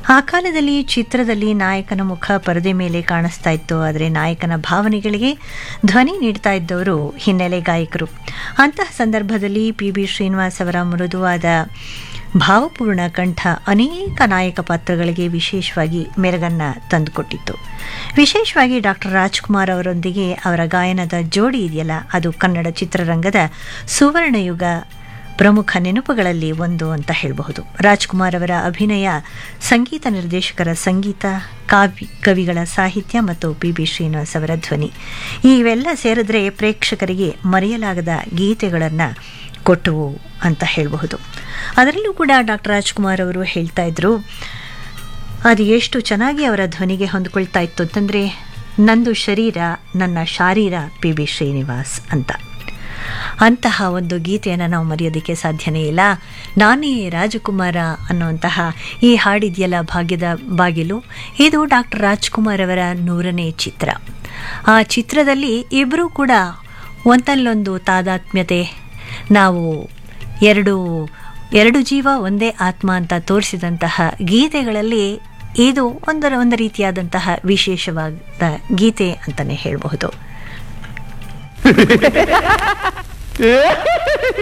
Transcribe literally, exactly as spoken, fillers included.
ಆ ಕಾಲದಲ್ಲಿ ಚಿತ್ರದಲ್ಲಿ ನಾಯಕನ ಮುಖ ಪರದೆ ಮೇಲೆ ಕಾಣಿಸ್ತಾ ಇತ್ತು, ಆದರೆ ನಾಯಕನ ಭಾವನೆಗಳಿಗೆ ಧ್ವನಿ ನೀಡ್ತಾ ಇದ್ದವರು ಹಿನ್ನೆಲೆ ಗಾಯಕರು. ಅಂತಹ ಸಂದರ್ಭದಲ್ಲಿ ಪಿ ಬಿ ಶ್ರೀನಿವಾಸ್ ಅವರ ಮೃದುವಾದ ಭಾವಪೂರ್ಣ ಕಂಠ ಅನೇಕ ನಾಯಕ ಪಾತ್ರಗಳಿಗೆ ವಿಶೇಷವಾಗಿ ಮೆರುಗನ್ನು ತಂದುಕೊಟ್ಟಿತ್ತು. ವಿಶೇಷವಾಗಿ ಡಾಕ್ಟರ್ ರಾಜ್ಕುಮಾರ್ ಅವರೊಂದಿಗೆ ಅವರ ಗಾಯನದ ಜೋಡಿ ಇದೆಯಲ್ಲ, ಅದು ಕನ್ನಡ ಚಿತ್ರರಂಗದ ಸುವರ್ಣಯುಗ ಪ್ರಮುಖ ನೆನಪುಗಳಲ್ಲಿ ಒಂದು ಅಂತ ಹೇಳಬಹುದು. ರಾಜ್ಕುಮಾರ್ ಅವರ ಅಭಿನಯ, ಸಂಗೀತ ನಿರ್ದೇಶಕರ ಸಂಗೀತ, ಕಾವ್ಯ ಕವಿಗಳ ಸಾಹಿತ್ಯ ಮತ್ತು ಪಿ ಬಿ ಶ್ರೀನಿವಾಸ್ ಅವರ ಧ್ವನಿ, ಇವೆಲ್ಲ ಸೇರಿದ್ರೆ ಪ್ರೇಕ್ಷಕರಿಗೆ ಮರೆಯಲಾಗದ ಗೀತೆಗಳನ್ನು ಕೊಟ್ಟವು ಅಂತ ಹೇಳಬಹುದು. ಅದರಲ್ಲೂ ಕೂಡ ಡಾಕ್ಟರ್ ರಾಜ್ಕುಮಾರ್ ಅವರು ಹೇಳ್ತಾ ಇದ್ರು, ಅದು ಎಷ್ಟು ಚೆನ್ನಾಗಿ ಅವರ ಧ್ವನಿಗೆ ಹೊಂದ್ಕೊಳ್ತಾ ಇತ್ತು ಅಂತಂದರೆ, ನಂದು ಶರೀರ ನನ್ನ ಶಾರೀರ ಪಿ ಬಿ ಶ್ರೀನಿವಾಸ್ ಅಂತ. ಅಂತಹ ಒಂದು ಗೀತೆಯನ್ನು ನಾವು ಮರೆಯೋದಕ್ಕೆ ಸಾಧ್ಯನೇ ಇಲ್ಲ. ನಾನೇ ರಾಜಕುಮಾರ ಅನ್ನುವಂತಹ ಈ ಹಾಡಿದೆಯಲ್ಲ, ಭಾಗ್ಯದ ಬಾಗಿಲು, ಇದು ಡಾಕ್ಟರ್ ರಾಜ್ಕುಮಾರ್ ಅವರ ನೂರನೇ ಚಿತ್ರ. ಆ ಚಿತ್ರದಲ್ಲಿ ಇಬ್ಬರೂ ಕೂಡ ಒಂದಲ್ಲೊಂದು ತಾದಾತ್ಮ್ಯತೆ, ನಾವು ಎರಡು ಎರಡು ಜೀವ ಒಂದೇ ಆತ್ಮ ಅಂತ ತೋರಿಸಿದಂತಹ ಗೀತೆಗಳಲ್ಲಿ ಇದು ಒಂದರ ಒಂದು ರೀತಿಯಾದಂತಹ ವಿಶೇಷವಾದ ಗೀತೆ ಅಂತಲೇ ಹೇಳಬಹುದು.